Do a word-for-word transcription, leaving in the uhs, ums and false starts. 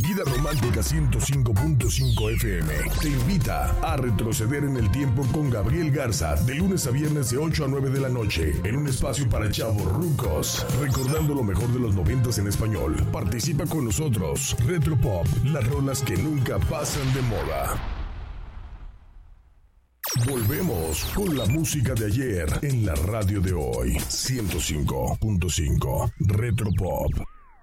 Vida Romántica ciento cinco punto cinco F M te invita a retroceder en el tiempo con Gabriel Garza de lunes a viernes de ocho a nueve de la noche en un espacio para chavos rucos, recordando lo mejor de los noventas en español. Participa con nosotros. Retropop, las rolas que nunca pasan de moda. Volvemos con la música de ayer en la radio de hoy. ciento cinco punto cinco Retropop.